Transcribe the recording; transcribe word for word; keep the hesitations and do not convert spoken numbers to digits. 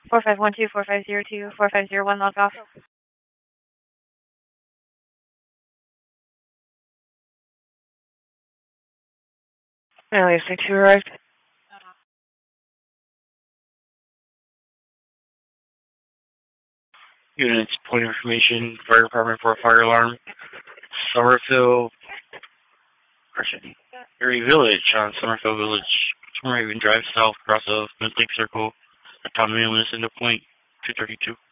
four five one two, four five zero two, four five zero one, log off. Alias six two arrived. Units, point information, fire department for a fire alarm. Summerfield, Person. Erie Village on Summerfield Village. Raven Drive south, across of Lake Circle. Autonomy limits into point two thirty-two.